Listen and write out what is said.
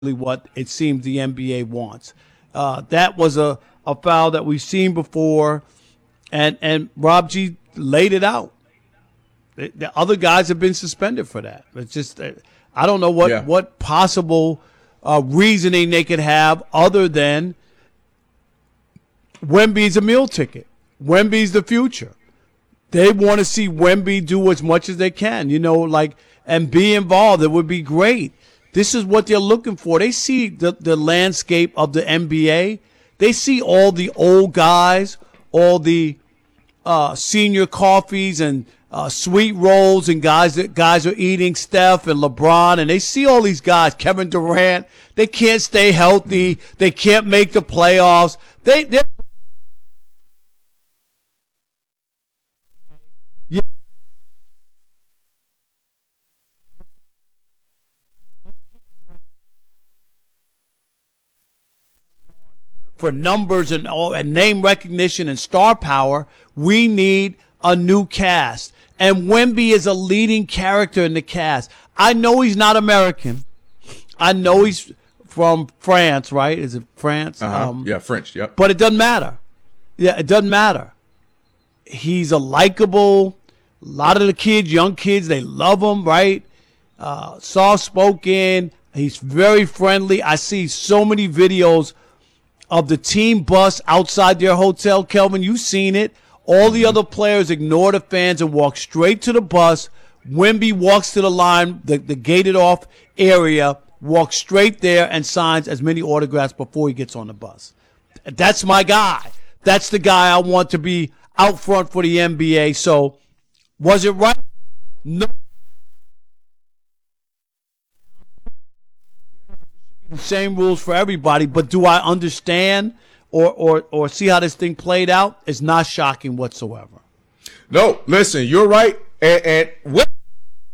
what it seems the NBA wants. That was a foul that we've seen before, and Rob G laid it out. The other guys have been suspended for that. It's just I don't know what possible reasoning they could have other than Wemby's a meal ticket. Wemby's the future. They want to see Wemby do as much as they can, and be involved. It would be great. This is what they're looking for. They see the landscape of the NBA. They see all the old guys, all the senior coffees and sweet rolls and guys are eating, Steph and LeBron, and they see all these guys, Kevin Durant. They can't stay healthy. They can't make the playoffs. They're for numbers and name recognition and star power. We need a new cast. And Wemby is a leading character in the cast. I know he's not American. I know he's from France, right? Is it France? French, yep. But it doesn't matter. Yeah, it doesn't matter. He's a likable. A lot of the kids, young kids, they love him, right? Soft-spoken. He's very friendly. I see so many videos of the team bus outside their hotel. Kelvin, you've seen it. All the other players ignore the fans and walk straight to the bus. Wemby walks to the line, the gated off area, walks straight there and signs as many autographs before he gets on the bus. That's my guy. That's the guy I want to be out front for the NBA. So, was it right? No. Same rules for everybody, but do I understand or see how this thing played out? It's not shocking whatsoever. No, listen, you're right. And what